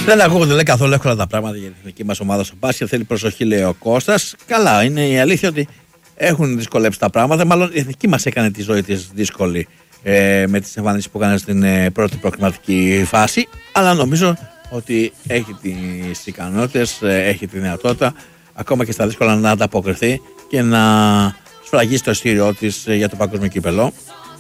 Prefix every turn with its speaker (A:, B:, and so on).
A: Δεν ακούγονται, λέει, καθόλου εύκολα τα πράγματα για την εθνική μας ομάδα στο μπάσκετ. Θέλει προσοχή, λέει ο Κώστας. Καλά, είναι η αλήθεια ότι έχουν δυσκολέψει τα πράγματα. Μάλλον η εθνική μας έκανε τη ζωή της δύσκολη με τις εμφανίσεις που έκανε στην πρώτη προκριματική φάση. Αλλά νομίζω ότι έχει τις ικανότητες, έχει τη δυνατότητα ακόμα και στα δύσκολα να ανταποκριθεί και να σφραγίσει το ειστήριό της για το παγκόσμιο κύπελλο.